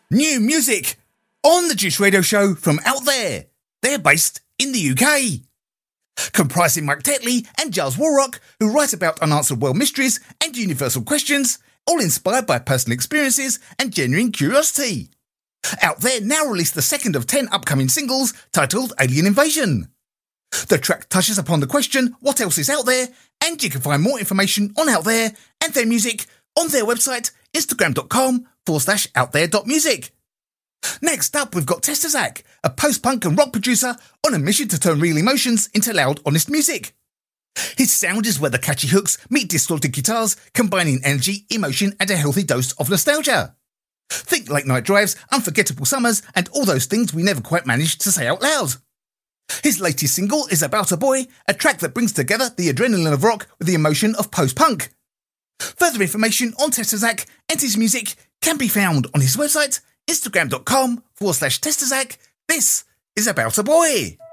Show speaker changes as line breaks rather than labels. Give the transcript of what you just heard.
New music on the Juice Radio Show from Out There. They're based in the UK. Comprising Mike Tetley and Giles Walrock, who write about unanswered world mysteries and universal questions, all inspired by personal experiences and genuine curiosity. Out There now released the second of 10 upcoming singles titled Alien Invasion. The track touches upon the question, what else is out there? And you can find more information on Out There and their music on their website, instagram.com/outthere.music. Next up, we've got Testazak, a post-punk and rock producer on a mission to turn real emotions into loud, honest music. His sound is where the catchy hooks meet distorted guitars, combining energy, emotion, and a healthy dose of nostalgia. Think late night drives, unforgettable summers, and all those things we never quite managed to say out loud. His latest single is About a Boy, a track that brings together the adrenaline of rock with the emotion of post-punk. Further information on Testazak and his music can be found on his website, instagram.com/Testazak. This is About a Boy.